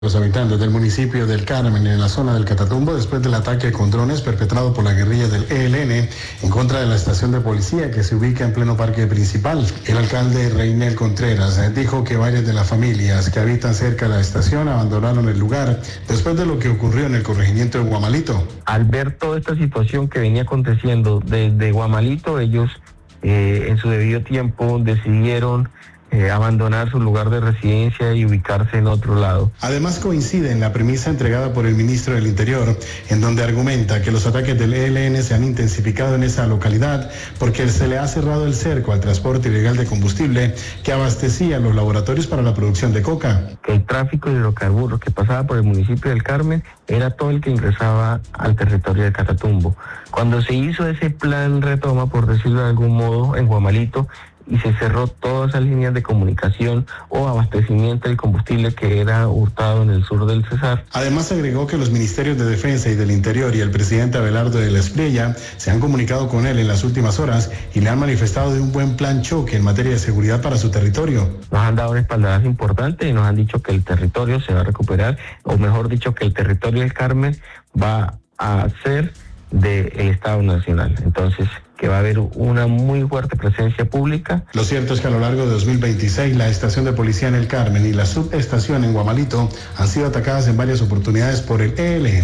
Los habitantes del municipio del Carmen, en la zona del Catatumbo, después del ataque con drones perpetrado por la guerrilla del ELN en contra de la estación de policía que se ubica en pleno parque principal. El alcalde Reynel Contreras dijo que varias de las familias que habitan cerca de la estación abandonaron el lugar después de lo que ocurrió en el corregimiento de Guamalito. Al ver toda esta situación que venía aconteciendo desde Guamalito, ellos en su debido tiempo decidieron abandonar su lugar de residencia y ubicarse en otro lado. Además coincide en la premisa entregada por el ministro del Interior, en donde argumenta que los ataques del ELN se han intensificado en esa localidad porque se le ha cerrado el cerco al transporte ilegal de combustible que abastecía los laboratorios para la producción de coca. El tráfico de hidrocarburos que pasaba por el municipio del Carmen era todo el que ingresaba al territorio de Catatumbo. Cuando se hizo ese plan retoma, por decirlo de algún modo, en Guamalito, y se cerró todas esas líneas de comunicación o abastecimiento del combustible que era hurtado en el sur del Cesar. Además agregó que los ministerios de Defensa y del Interior y el presidente Abelardo de la Espriella se han comunicado con él en las últimas horas y le han manifestado de un buen plan choque en materia de seguridad para su territorio. Nos han dado un espaldarazo importante y nos han dicho que el territorio se va a recuperar, o mejor dicho, que el territorio del Carmen va a ser del Estado Nacional. Entonces, que va a haber una muy fuerte presencia pública. Lo cierto es que a lo largo de 2026 la estación de policía en el Carmen y la subestación en Guamalito han sido atacadas en varias oportunidades por el ELN.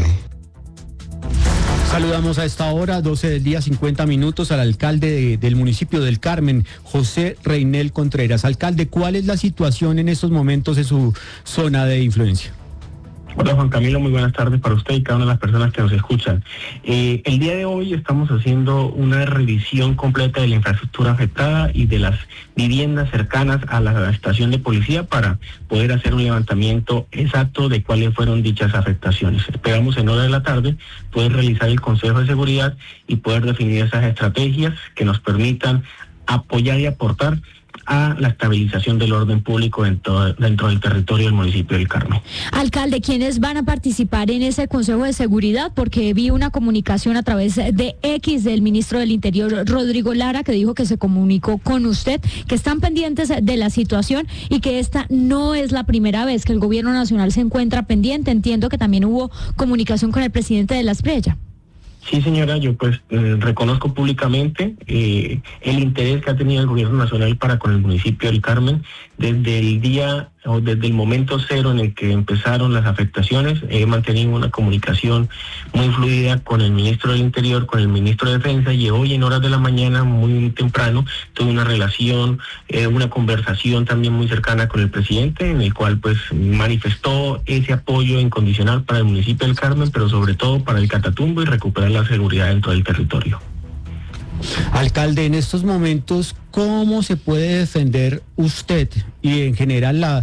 Saludamos a esta hora, 12 del día, 50 minutos, al alcalde del municipio del Carmen, José Reynel Contreras. Alcalde, ¿cuál es la situación en estos momentos en su zona de influencia? Hola Juan Camilo, muy buenas tardes para usted y cada una de las personas que nos escuchan. El día de hoy estamos haciendo una revisión completa de la infraestructura afectada y de las viviendas cercanas a la estación de policía para poder hacer un levantamiento exacto de cuáles fueron dichas afectaciones. Esperamos en hora de la tarde poder realizar el Consejo de Seguridad y poder definir esas estrategias que nos permitan apoyar y aportar a la estabilización del orden público dentro del territorio del municipio del Carmen. Alcalde, ¿quiénes van a participar en ese Consejo de Seguridad? Porque vi una comunicación a través de X del ministro del Interior, Rodrigo Lara, que dijo que se comunicó con usted, que están pendientes de la situación y que esta no es la primera vez que el gobierno nacional se encuentra pendiente. Entiendo que también hubo comunicación con el presidente de la Espriella. Sí, señora, yo reconozco públicamente el interés que ha tenido el gobierno nacional para con el municipio del Carmen desde el día o desde el momento cero en el que empezaron las afectaciones. He mantenido una comunicación muy fluida con el ministro del Interior, con el ministro de Defensa, y hoy en horas de la mañana, muy temprano, tuve una relación, una conversación también muy cercana con el presidente, en el cual pues manifestó ese apoyo incondicional para el municipio del Carmen, pero sobre todo para el Catatumbo y recuperar la seguridad dentro del territorio. Alcalde, en estos momentos, ¿cómo se puede defender usted y en general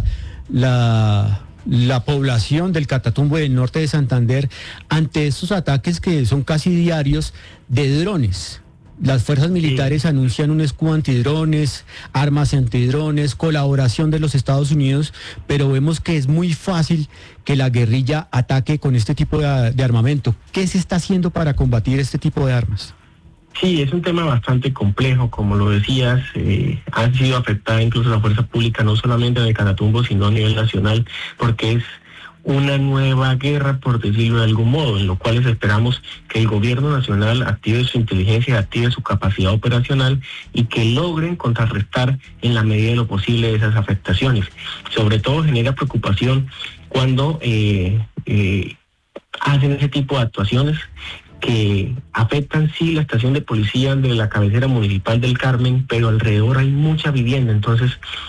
la población del Catatumbo y del norte de Santander ante estos ataques que son casi diarios de drones? Las fuerzas militares anuncian un escudo antidrones, armas antidrones, colaboración de los Estados Unidos, pero vemos que es muy fácil que la guerrilla ataque con este tipo de armamento. ¿Qué se está haciendo para combatir este tipo de armas? Sí, es un tema bastante complejo, como lo decías, ha sido afectada incluso la fuerza pública, no solamente de Catatumbo, sino a nivel nacional, porque es una nueva guerra, por decirlo de algún modo, en lo cual esperamos que el gobierno nacional active su inteligencia, active su capacidad operacional y que logren contrarrestar en la medida de lo posible esas afectaciones. Sobre todo genera preocupación cuando hacen ese tipo de actuaciones que afectan sí la estación de policía de la cabecera municipal del Carmen, pero alrededor hay mucha vivienda, entonces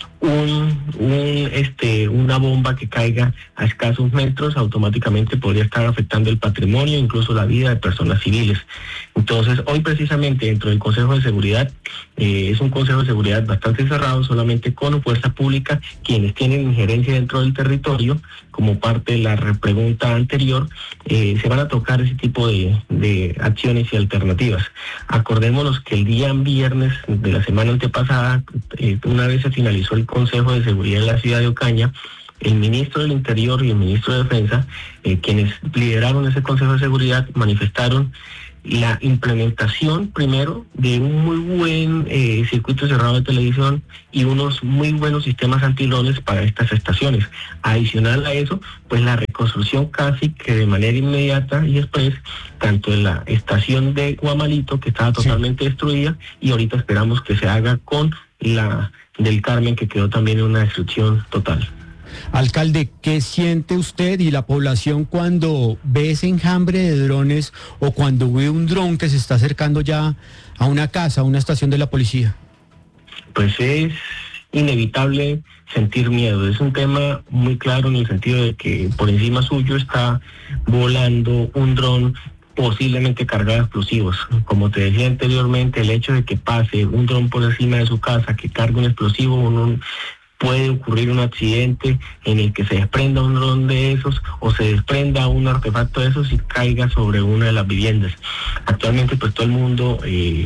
una bomba que caiga a escasos metros automáticamente podría estar afectando el patrimonio, incluso la vida de personas civiles. Entonces, hoy precisamente dentro del Consejo de Seguridad, es un Consejo de Seguridad bastante cerrado, solamente con fuerza pública, quienes tienen injerencia dentro del territorio, como parte de la repregunta anterior, se van a tocar ese tipo de acciones y alternativas. Acordémonos que el día viernes de la semana antepasada, una vez se finalizó el Consejo de Seguridad en la ciudad de Ocaña, el ministro del Interior y el ministro de Defensa, quienes lideraron ese Consejo de Seguridad, manifestaron la implementación primero de un muy buen circuito cerrado de televisión y unos muy buenos sistemas antidrones para estas estaciones. Adicional a eso, pues la reconstrucción casi que de manera inmediata y express, tanto en la estación de Guamalito, que estaba totalmente destruida, y ahorita esperamos que se haga con la del Carmen, que quedó también en una destrucción total. Alcalde, ¿qué siente usted y la población cuando ve ese enjambre de drones o cuando ve un dron que se está acercando ya a una casa, a una estación de la policía? Pues es inevitable sentir miedo. Es un tema muy claro en el sentido de que por encima suyo está volando un dron posiblemente cargado de explosivos. Como te decía anteriormente, el hecho de que pase un dron por encima de su casa, que cargue un explosivo, puede ocurrir un accidente en el que se desprenda un dron de esos o se desprenda un artefacto de esos y caiga sobre una de las viviendas. Actualmente pues todo el mundo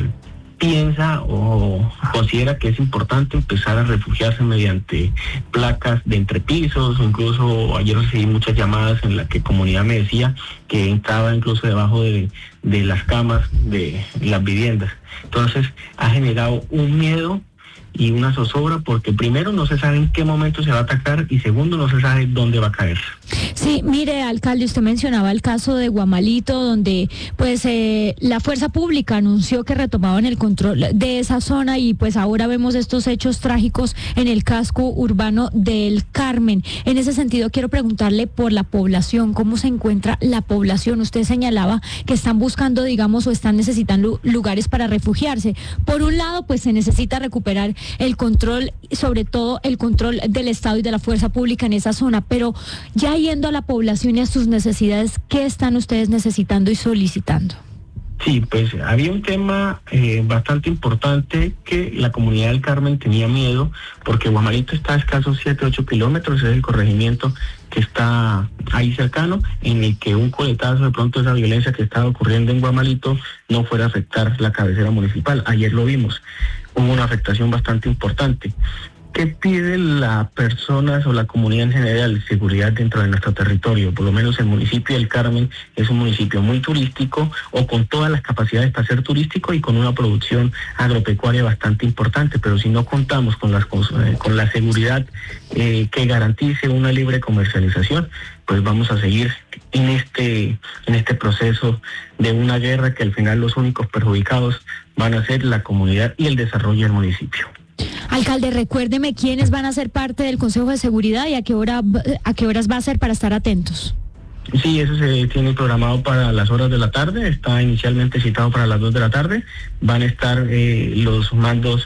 piensa o considera que es importante empezar a refugiarse mediante placas de entrepisos, o incluso ayer recibí muchas llamadas en las que comunidad me decía que entraba incluso debajo de las camas de las viviendas. Entonces ha generado un miedo y una zozobra porque primero no se sabe en qué momento se va a atacar y segundo no se sabe dónde va a caer. Sí, mire, alcalde, usted mencionaba el caso de Guamalito, donde pues la fuerza pública anunció que retomaban el control de esa zona y pues ahora vemos estos hechos trágicos en el casco urbano del Carmen. En ese sentido quiero preguntarle por la población, ¿cómo se encuentra la población? Usted señalaba que están buscando, digamos, o están necesitando lugares para refugiarse. Por un lado, pues se necesita recuperar el control, sobre todo el control del Estado y de la fuerza pública en esa zona, pero ya yendo a la población y a sus necesidades, ¿qué están ustedes necesitando y solicitando? Sí, pues había un tema bastante importante que la comunidad del Carmen tenía miedo, porque Guamalito está a escasos 7-8 kilómetros, es el corregimiento que está ahí cercano, en el que un coletazo de pronto esa violencia que estaba ocurriendo en Guamalito no fuera a afectar la cabecera municipal. Ayer lo vimos, hubo una afectación bastante importante. ¿Qué pide las personas o la comunidad en general? Seguridad dentro de nuestro territorio. Por lo menos el municipio del Carmen es un municipio muy turístico o con todas las capacidades para ser turístico y con una producción agropecuaria bastante importante, pero si no contamos con la seguridad que garantice una libre comercialización, pues vamos a seguir en este proceso de una guerra que al final los únicos perjudicados van a ser la comunidad y el desarrollo del municipio. Alcalde, recuérdeme quiénes van a ser parte del Consejo de Seguridad y a qué horas va a ser para estar atentos. Sí, eso se tiene programado para las horas de la tarde, está inicialmente citado para las 2 de la tarde, van a estar los mandos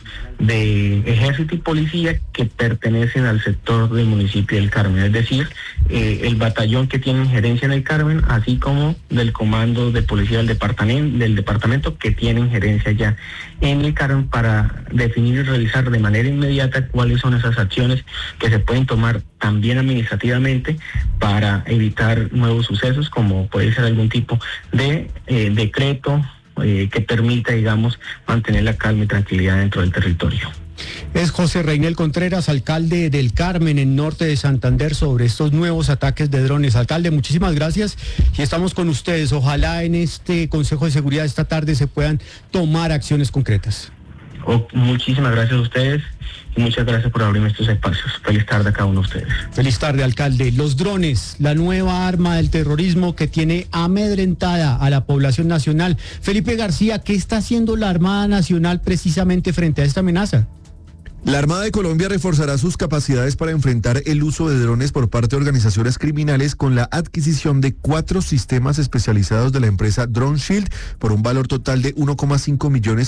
de ejército y policía que pertenecen al sector del municipio del Carmen, es decir, el batallón que tiene injerencia en el Carmen, así como del comando de policía del departamento que tiene injerencia ya en el Carmen, para definir y realizar de manera inmediata cuáles son esas acciones que se pueden tomar también administrativamente para evitar nuevos sucesos, como puede ser algún tipo de decreto que permita, digamos, mantener la calma y tranquilidad dentro del territorio. Es José Reinel Contreras, alcalde del Carmen, en norte de Santander, sobre estos nuevos ataques de drones. Alcalde, muchísimas gracias y estamos con ustedes. Ojalá en este Consejo de Seguridad esta tarde se puedan tomar acciones concretas. Muchísimas gracias a ustedes y muchas gracias por abrirme estos espacios. Feliz tarde a cada uno de ustedes. Feliz tarde, alcalde. Los drones, la nueva arma del terrorismo que tiene amedrentada a la población nacional. Felipe García, ¿qué está haciendo la Armada Nacional precisamente frente a esta amenaza? La Armada de Colombia reforzará sus capacidades para enfrentar el uso de drones por parte de organizaciones criminales con la adquisición de 4 sistemas especializados de la empresa Drone Shield por un valor total de $1,5 millones.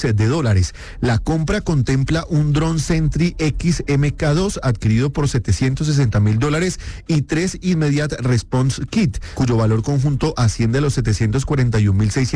La compra contempla un Drone Sentry X MK2 adquirido por $760,000 y 3 Immediate Response Kit, cuyo valor conjunto asciende a los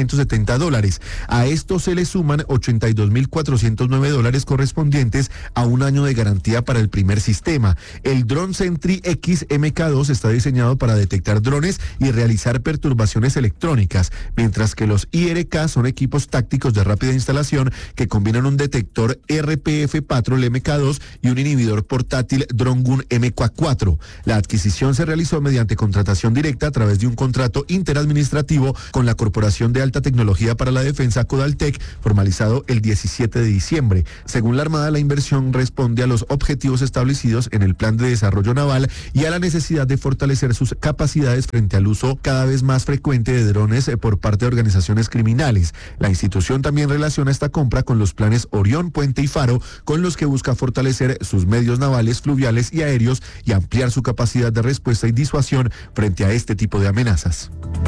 $741,670. A esto se le suman $82,409 correspondientes a 1 año de garantía para el primer sistema. El Drone Sentry X MK2 está diseñado para detectar drones y realizar perturbaciones electrónicas, mientras que los IRK son equipos tácticos de rápida instalación que combinan un detector RPF Patrol MK2 y un inhibidor portátil Drone Gun MK4. La adquisición se realizó mediante contratación directa a través de un contrato interadministrativo con la Corporación de Alta Tecnología para la Defensa, Codaltec, formalizado el 17 de diciembre. Según la Armada, la inversión responde a los objetivos establecidos en el Plan de Desarrollo Naval y a la necesidad de fortalecer sus capacidades frente al uso cada vez más frecuente de drones por parte de organizaciones criminales. La institución también relaciona esta compra con los planes Orión, Puente y Faro, con los que busca fortalecer sus medios navales, fluviales y aéreos y ampliar su capacidad de respuesta y disuasión frente a este tipo de amenazas.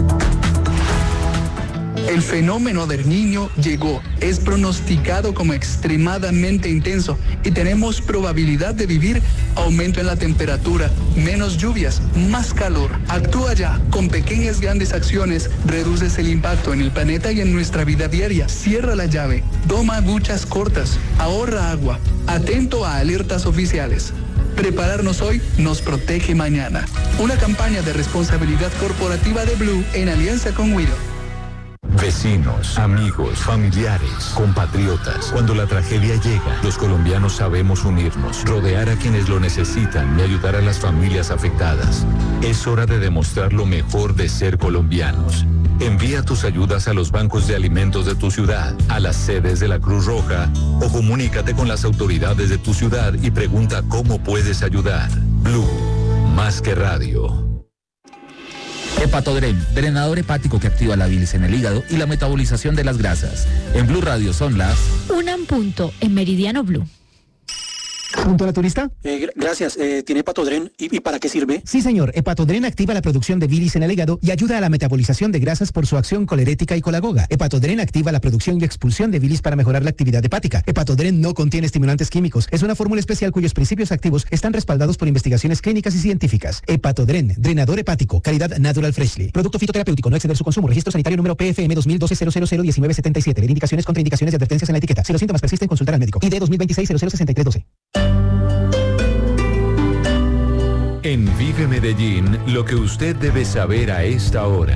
El fenómeno del Niño llegó, es pronosticado como extremadamente intenso y tenemos probabilidad de vivir aumento en la temperatura, menos lluvias, más calor. Actúa ya, con pequeñas grandes acciones, reduces el impacto en el planeta y en nuestra vida diaria. Cierra la llave, toma duchas cortas, ahorra agua, atento a alertas oficiales. Prepararnos hoy nos protege mañana. Una campaña de responsabilidad corporativa de Blue en alianza con Widow. Vecinos, amigos, familiares, compatriotas. Cuando la tragedia llega, los colombianos sabemos unirnos, rodear a quienes lo necesitan y ayudar a las familias afectadas. Es hora de demostrar lo mejor de ser colombianos. Envía tus ayudas a los bancos de alimentos de tu ciudad, a las sedes de la Cruz Roja o comunícate con las autoridades de tu ciudad y pregunta cómo puedes ayudar. Blue, más que radio. Hepatodren, drenador hepático que activa la bilis en el hígado y la metabolización de las grasas. En Blue Radio son las 1:00 en Meridiano Blue. ¿Punto naturista? Gracias. ¿Tiene Hepatodren? ¿Y para qué sirve? Sí, señor. Hepatodren activa la producción de bilis en el hígado y ayuda a la metabolización de grasas por su acción colerética y colagoga. Hepatodren activa la producción y expulsión de bilis para mejorar la actividad hepática. Hepatodren no contiene estimulantes químicos. Es una fórmula especial cuyos principios activos están respaldados por investigaciones clínicas y científicas. Hepatodren, drenador hepático, calidad Natural Freshly. Producto fitoterapéutico, no exceder su consumo. Registro sanitario número PFM 2012-001977. Leer indicaciones, contraindicaciones y advertencias en la etiqueta. Si los síntomas persisten, consultar al médico. ID 2026-006312. En Vive Medellín, lo que usted debe saber a esta hora.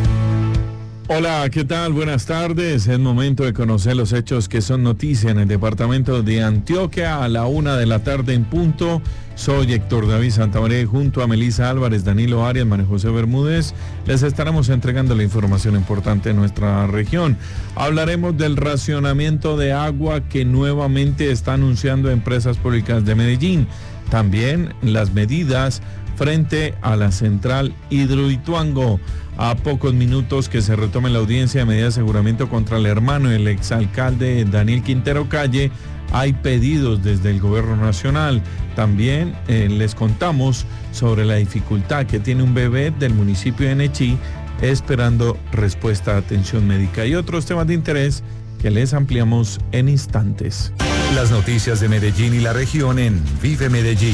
Hola, ¿qué tal? Buenas tardes. Es momento de conocer los hechos que son noticia en el departamento de Antioquia a la 1:00 p.m. en punto. Soy Héctor David Santamaría y junto a Melissa Álvarez, Danilo Arias, María José Bermúdez, les estaremos entregando la información importante de nuestra región. Hablaremos del racionamiento de agua que nuevamente está anunciando Empresas Públicas de Medellín. También las medidas frente a la central Hidroituango. A pocos minutos que se retome la audiencia de medida de aseguramiento contra el hermano del exalcalde Daniel Quintero Calle, hay pedidos desde el gobierno nacional. También les contamos sobre la dificultad que tiene un bebé del municipio de Nechí esperando respuesta de atención médica y otros temas de interés que les ampliamos en instantes. Las noticias de Medellín y la región en Vive Medellín.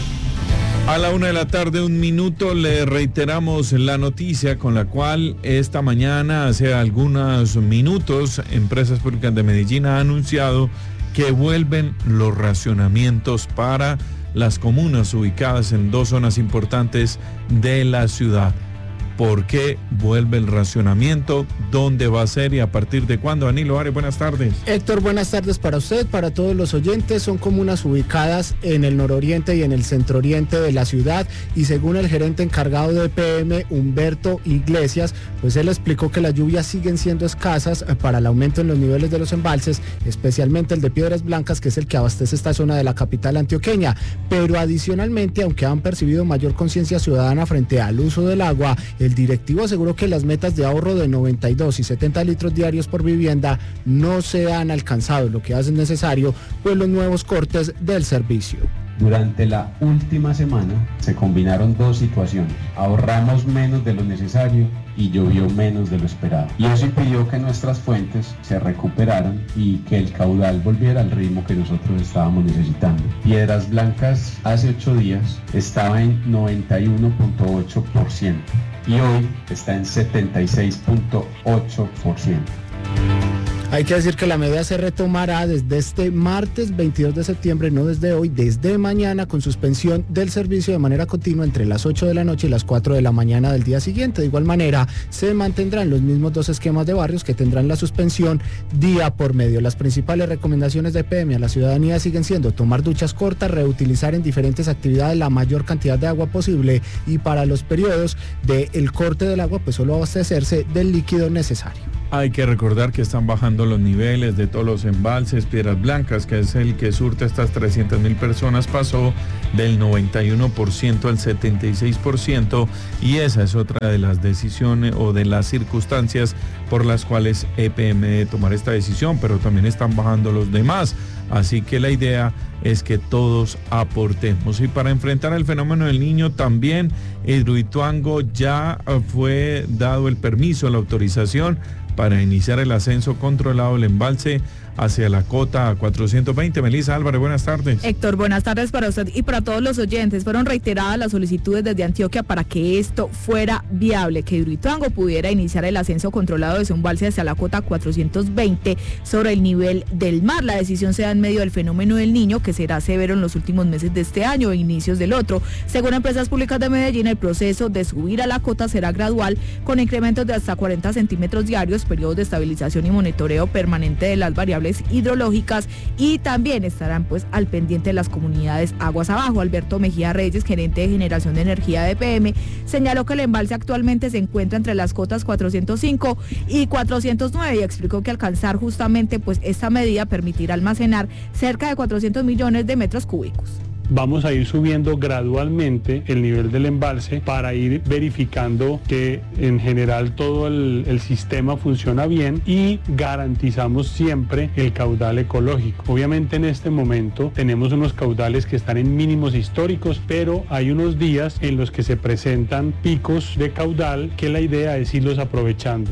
A la 1:00 p.m, 1 minuto, le reiteramos la noticia con la cual esta mañana, hace algunos minutos, Empresas Públicas de Medellín ha anunciado que vuelven los racionamientos para las comunas ubicadas en 2 zonas importantes de la ciudad. ¿Por qué vuelve el racionamiento? ¿Dónde va a ser y a partir de cuándo? Danilo Arias, buenas tardes. Héctor, buenas tardes para usted, para todos los oyentes. Son comunas ubicadas en el nororiente y en el centro-oriente de la ciudad y según el gerente encargado de EPM, Humberto Iglesias, pues él explicó que las lluvias siguen siendo escasas para el aumento en los niveles de los embalses, especialmente el de Piedras Blancas, que es el que abastece esta zona de la capital antioqueña. Pero adicionalmente, aunque han percibido mayor conciencia ciudadana frente al uso del agua, el directivo aseguró que las metas de ahorro de 92 y 70 litros diarios por vivienda no se han alcanzado, lo que hace necesario pues los nuevos cortes del servicio. Durante la última semana se combinaron 2 situaciones. Ahorramos menos de lo necesario y llovió menos de lo esperado. Y eso impidió que nuestras fuentes se recuperaran y que el caudal volviera al ritmo que nosotros estábamos necesitando. Piedras Blancas hace 8 días estaba en 91.8% y hoy está en 76.8%. Hay que decir que la medida se retomará desde este martes 22 de septiembre, no desde hoy, desde mañana, con suspensión del servicio de manera continua entre las 8 de la noche y las 4 de la mañana del día siguiente. De igual manera, se mantendrán los mismos 2 esquemas de barrios que tendrán la suspensión día por medio. Las principales recomendaciones de EPM a la ciudadanía siguen siendo tomar duchas cortas, reutilizar en diferentes actividades la mayor cantidad de agua posible y para los periodos del corte del agua, pues solo abastecerse del líquido necesario. Hay que recordar que están bajando los niveles de todos los embalses. Piedras Blancas, que es el que surte a estas 300.000 personas, pasó del 91% al 76%, y esa es otra de las decisiones o de las circunstancias por las cuales EPM debe tomar esta decisión, pero también están bajando los demás. Así que la idea es que todos aportemos. Y para enfrentar el fenómeno del Niño, también Hidroituango ya fue dado el permiso, la autorización para iniciar el ascenso controlado del embalse hacia la cota 420. Melissa Álvarez, buenas tardes. Héctor, buenas tardes para usted y para todos los oyentes. Fueron reiteradas las solicitudes desde Antioquia para que esto fuera viable, que Hidroituango pudiera iniciar el ascenso controlado de su embalse hacia la cota 420 sobre el nivel del mar. La decisión se da en medio del fenómeno del Niño, que será severo en los últimos meses de este año e inicios del otro. Según Empresas Públicas de Medellín, el proceso de subir a la cota será gradual, con incrementos de hasta 40 centímetros diarios, periodos de estabilización y monitoreo permanente de las variables hidrológicas, y también estarán pues al pendiente de las comunidades aguas abajo. Alberto Mejía Reyes, gerente de generación de energía de EPM, señaló que el embalse actualmente se encuentra entre las cotas 405 y 409 y explicó que alcanzar justamente pues esta medida permitirá almacenar cerca de 400 millones de metros cúbicos. Vamos a ir subiendo gradualmente el nivel del embalse para ir verificando que en general todo el sistema funciona bien y garantizamos siempre el caudal ecológico. Obviamente en este momento tenemos unos caudales que están en mínimos históricos, pero hay unos días en los que se presentan picos de caudal que la idea es irlos aprovechando.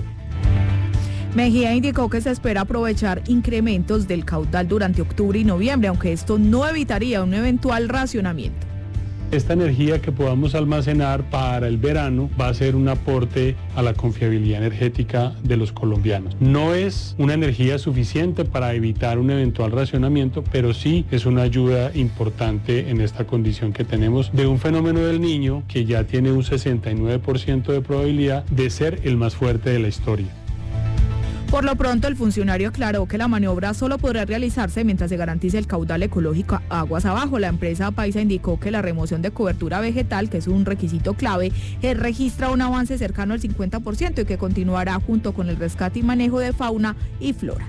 Mejía indicó que se espera aprovechar incrementos del caudal durante octubre y noviembre, aunque esto no evitaría un eventual racionamiento. Esta energía que podamos almacenar para el verano va a ser un aporte a la confiabilidad energética de los colombianos. No es una energía suficiente para evitar un eventual racionamiento, pero sí es una ayuda importante en esta condición que tenemos de un fenómeno del Niño que ya tiene un 69% de probabilidad de ser el más fuerte de la historia. Por lo pronto, el funcionario aclaró que la maniobra solo podrá realizarse mientras se garantice el caudal ecológico aguas abajo. La empresa paisa indicó que la remoción de cobertura vegetal, que es un requisito clave, registra un avance cercano al 50% y que continuará junto con el rescate y manejo de fauna y flora.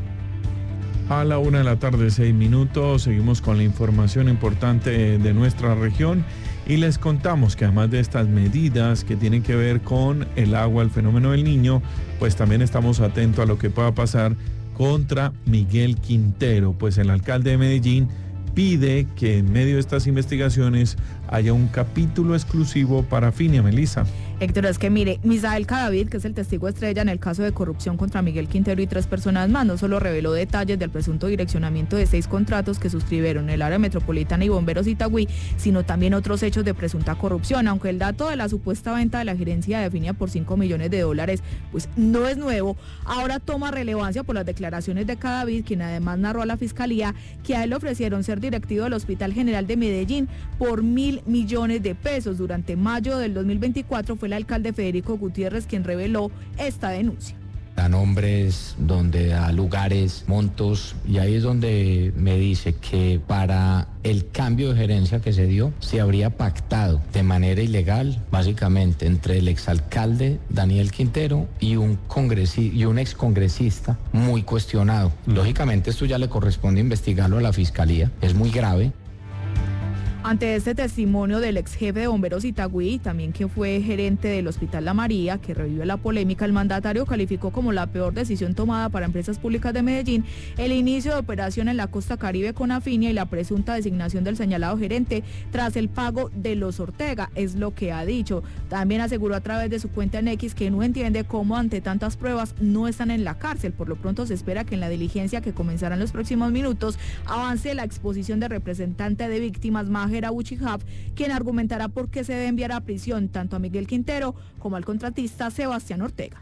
A la 1:06 p.m, seguimos con la información importante de nuestra región y les contamos que además de estas medidas que tienen que ver con el agua, el fenómeno del Niño, pues también estamos atentos a lo que pueda pasar contra Miguel Quintero, pues el alcalde de Medellín pide que en medio de estas investigaciones haya un capítulo exclusivo para Finia. Melissa. Héctor, es que mire, Misael Cadavid, que es el testigo estrella en el caso de corrupción contra Miguel Quintero y 3 personas más, no solo reveló detalles del presunto direccionamiento de 6 contratos que suscribieron el área metropolitana y bomberos Itagüí, sino también otros hechos de presunta corrupción, aunque el dato de la supuesta venta de la gerencia de Finia por $5 millones, pues no es nuevo. Ahora toma relevancia por las declaraciones de Cadavid, quien además narró a la fiscalía que a él le ofrecieron ser directivo del Hospital General de Medellín por $1.000 millones. Durante mayo del 2024 fue el alcalde Federico Gutiérrez quien reveló esta denuncia. Da nombres, donde da lugares, montos, y ahí es donde me dice que para el cambio de gerencia que se dio, se habría pactado de manera ilegal, básicamente, entre el exalcalde Daniel Quintero y un excongresista muy cuestionado. Lógicamente esto ya le corresponde investigarlo a la fiscalía, es muy grave. Ante este testimonio del ex jefe de bomberos Itagüí, también que fue gerente del Hospital La María, que revivió la polémica, el mandatario calificó como la peor decisión tomada para Empresas Públicas de Medellín el inicio de operación en la costa Caribe con Afinia y la presunta designación del señalado gerente tras el pago de los Ortega, es lo que ha dicho. También aseguró a través de su cuenta en X que no entiende cómo ante tantas pruebas no están en la cárcel. Por lo pronto se espera que en la diligencia que comenzará en los próximos minutos avance la exposición de representante de víctimas Majera Uchijab, quien argumentará por qué se debe enviar a prisión tanto a Miguel Quintero como al contratista Sebastián Ortega.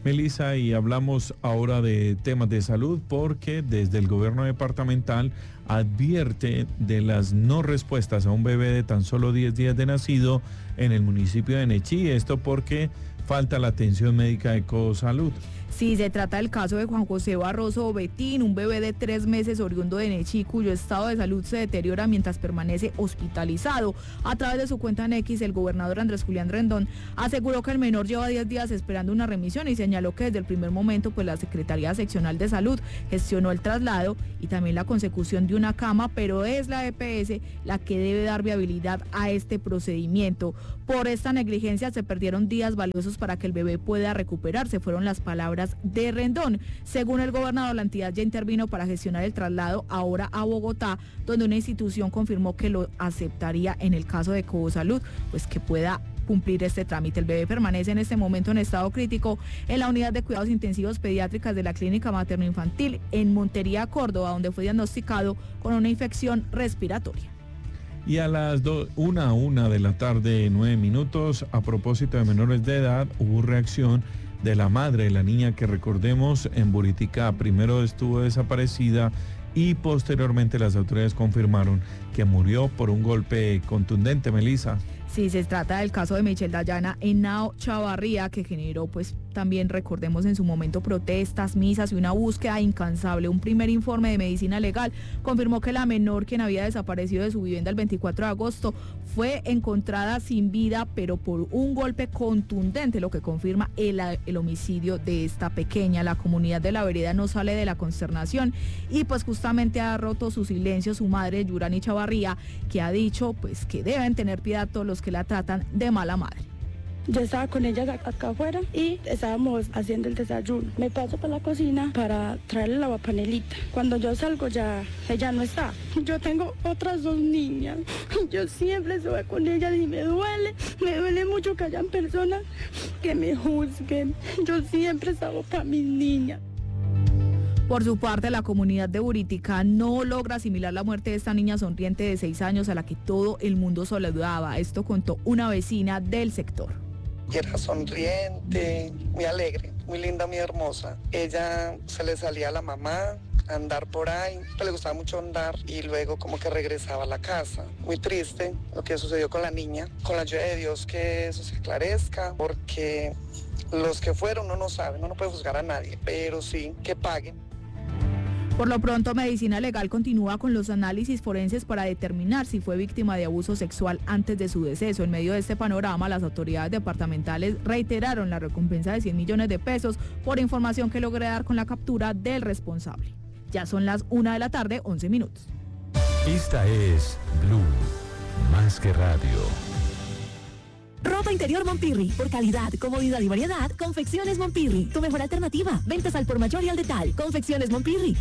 Melissa, y hablamos ahora de temas de salud porque desde el gobierno departamental advierte de las no respuestas a un bebé de tan solo 10 días de nacido en el municipio de Nechí, esto porque falta la atención médica de Cosalud. Sí, se trata del caso de Juan José Barroso Betín, un bebé de 3 meses oriundo de Nechí, cuyo estado de salud se deteriora mientras permanece hospitalizado. A través de su cuenta en X, el gobernador Andrés Julián Rendón aseguró que el menor lleva 10 días esperando una remisión y señaló que desde el primer momento pues la Secretaría Seccional de Salud gestionó el traslado y también la consecución de una cama, pero es la EPS la que debe dar viabilidad a este procedimiento. Por esta negligencia se perdieron días valiosos para que el bebé pueda recuperarse, fueron las palabras de Rendón. Según el gobernador, la entidad ya intervino para gestionar el traslado ahora a Bogotá, donde una institución confirmó que lo aceptaría en el caso de Cosalud, pues que pueda cumplir este trámite. El bebé permanece en este momento en estado crítico en la unidad de cuidados intensivos pediátricas de la Clínica Materno-Infantil en Montería, Córdoba, donde fue diagnosticado con una infección respiratoria. Y a las 1:01 de la tarde, 9 minutos, a propósito de menores de edad, hubo reacción de la madre de la niña que, recordemos, en Buritica primero estuvo desaparecida y posteriormente las autoridades confirmaron que murió por un golpe contundente. Melissa. Sí, se trata del caso de Michelle Dayana Henao Chavarría, que generó, pues también recordemos en su momento, protestas, misas y una búsqueda incansable. Un primer informe de medicina legal confirmó que la menor, quien había desaparecido de su vivienda el 24 de agosto, fue encontrada sin vida, pero por un golpe contundente, lo que confirma el homicidio de esta pequeña. La comunidad de la vereda no sale de la consternación y pues justamente ha roto su silencio su madre, Yurani Chavarría, que ha dicho pues que deben tener piedad todos los que la tratan de mala madre. Yo estaba con ella acá afuera y estábamos haciendo el desayuno. Me paso para la cocina para traerle la aguapanelita. Cuando yo salgo ya ella no está. Yo tengo otras 2 niñas. Yo siempre estuve con ella y me duele mucho que hayan personas que me juzguen. Yo siempre estaba para mis niñas. Por su parte, la comunidad de Buritica no logra asimilar la muerte de esta niña sonriente de 6 años a la que todo el mundo saludaba. Esto contó una vecina del sector. Era sonriente, muy alegre, muy linda, muy hermosa. Ella se le salía a la mamá a andar por ahí, le gustaba mucho andar y luego como que regresaba a la casa. Muy triste lo que sucedió con la niña. Con la ayuda de Dios que eso se esclarezca, porque los que fueron uno no sabe, uno no puede juzgar a nadie, pero sí que paguen. Por lo pronto, Medicina Legal continúa con los análisis forenses para determinar si fue víctima de abuso sexual antes de su deceso. En medio de este panorama, las autoridades departamentales reiteraron la recompensa de 100 millones de pesos por información que logré dar con la captura del responsable. Ya son las 1 de la tarde, 11 minutos. Esta es Blue, más que radio. Ropa interior Mompirri, por calidad, comodidad y variedad, Confecciones Mompirri, tu mejor alternativa. Ventas al por mayor y al detal. Confecciones Mompirri,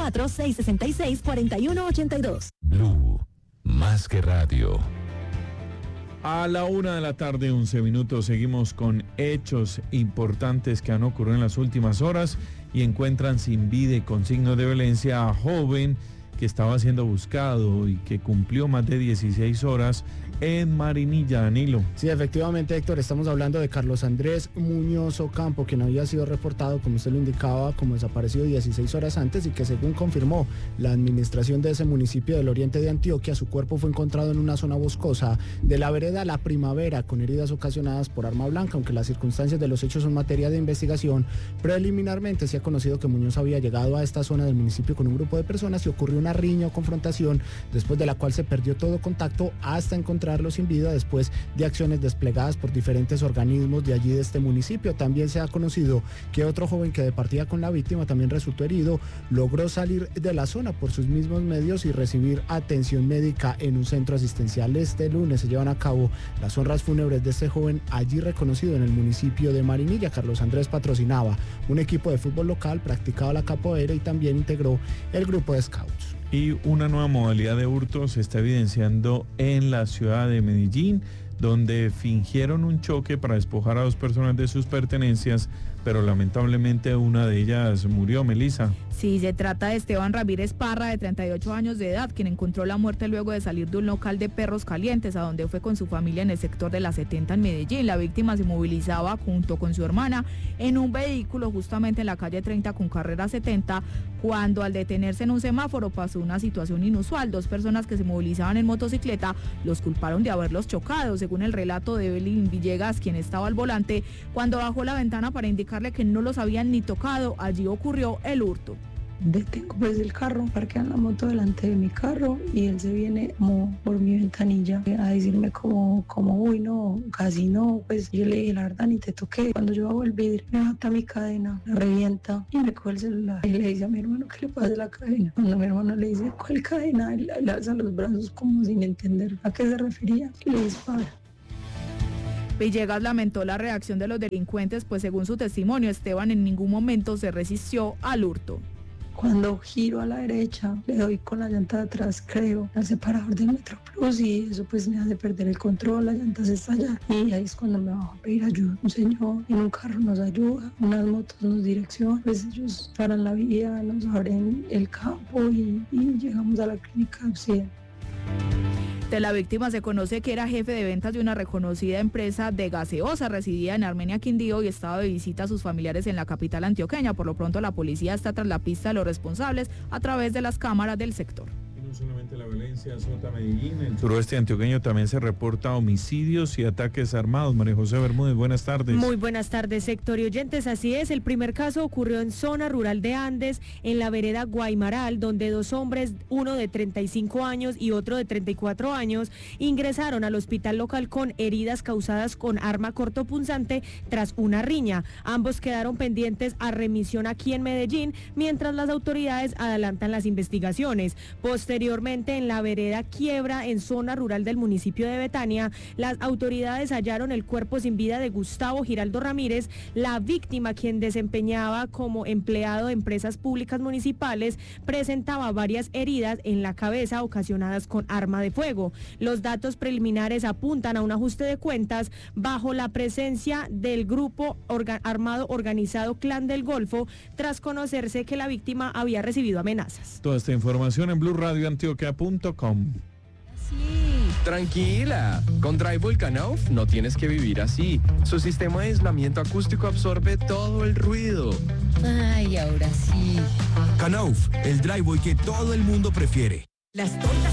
324-666-4182. Blue, más que radio. A la 1 de la tarde, 11 minutos, seguimos con hechos importantes que han ocurrido en las últimas horas y encuentran sin vida y con signos de violencia a joven que estaba siendo buscado y que cumplió más de 16 horas en Marinilla. Danilo. Sí, efectivamente, Héctor, estamos hablando de Carlos Andrés Muñoz Ocampo, quien había sido reportado, como usted lo indicaba, como desaparecido 16 horas antes y que, según confirmó la administración de ese municipio del oriente de Antioquia, su cuerpo fue encontrado en una zona boscosa de la vereda La Primavera con heridas ocasionadas por arma blanca. Aunque las circunstancias de los hechos son materia de investigación, preliminarmente se ha conocido que Muñoz había llegado a esta zona del municipio con un grupo de personas y ocurrió una riña o confrontación, después de la cual se perdió todo contacto hasta encontrarlo sin vida después de acciones desplegadas por diferentes organismos de allí de este municipio. También se ha conocido que otro joven que departía con la víctima también resultó herido, logró salir de la zona por sus mismos medios y recibir atención médica en un centro asistencial. Este lunes se llevan a cabo las honras fúnebres de este joven allí reconocido en el municipio de Marinilla. Carlos Andrés patrocinaba un equipo de fútbol local, practicaba la capoeira y también integró el grupo de scouts. Y una nueva modalidad de hurto se está evidenciando en la ciudad de Medellín, donde fingieron un choque para despojar a 2 personas de sus pertenencias, pero lamentablemente una de ellas murió. Melissa. Sí, se trata de Esteban Ramírez Parra, de 38 años de edad, quien encontró la muerte luego de salir de un local de perros calientes, a donde fue con su familia en el sector de la 70 en Medellín. La víctima se movilizaba junto con su hermana en un vehículo justamente en la calle 30 con carrera 70, cuando al detenerse en un semáforo pasó una situación inusual. 2 personas que se movilizaban en motocicleta los culparon de haberlos chocado, según el relato de Evelyn Villegas, quien estaba al volante. Cuando bajó la ventana para indicarle que no los habían ni tocado, allí ocurrió el hurto. Detengo pues el carro, parquean la moto delante de mi carro y él se viene como por mi ventanilla a decirme como uy no, casi no, pues yo le dije la verdad ni te toqué. Cuando yo hago el vidrio me mata mi cadena, la revienta y me coge el celular y le dice a mi hermano que le pase la cadena. Cuando mi hermano le dice ¿cuál cadena? Él le alza los brazos como sin entender a qué se refería y le dispara. Villegas lamentó la reacción de los delincuentes, pues según su testimonio, Esteban en ningún momento se resistió al hurto. Cuando giro a la derecha, le doy con la llanta de atrás, creo, al separador del Metro Plus y eso pues me hace perder el control, la llanta se estalla y ahí es cuando me bajo a pedir ayuda. Un señor en un carro nos ayuda, unas motos nos direccionan, pues ellos paran la vía, nos abren el campo y llegamos a la clínica de Occidente. De la víctima se conoce que era jefe de ventas de una reconocida empresa de gaseosa, residía en Armenia, Quindío, y estaba de visita a sus familiares en la capital antioqueña. Por lo pronto la policía está tras la pista de los responsables a través de las cámaras del sector. No solamente la violencia azota Medellín, en el suroeste antioqueño también se reporta homicidios y ataques armados. María José Bermúdez, buenas tardes. Muy buenas tardes, sector y oyentes. Así es, el primer caso ocurrió en zona rural de Andes, en la vereda Guaymaral, donde 2 hombres, uno de 35 años y otro de 34 años, ingresaron al hospital local con heridas causadas con arma cortopunzante tras una riña. Ambos quedaron pendientes a remisión aquí en Medellín, mientras las autoridades adelantan las investigaciones. Posteriormente, en la vereda Quiebra, en zona rural del municipio de Betania, las autoridades hallaron el cuerpo sin vida de Gustavo Giraldo Ramírez, la víctima, quien desempeñaba como empleado de empresas públicas municipales, presentaba varias heridas en la cabeza ocasionadas con arma de fuego. Los datos preliminares apuntan a un ajuste de cuentas bajo la presencia del grupo armado organizado Clan del Golfo, tras conocerse que la víctima había recibido amenazas. Toda esta información en BluRadioAntioquia.com. Tranquila, con Driveway Canoff no tienes que vivir así. Su sistema de aislamiento acústico absorbe todo el ruido. Ay, ahora sí. Canoff, el Driveway que todo el mundo prefiere. Las tortas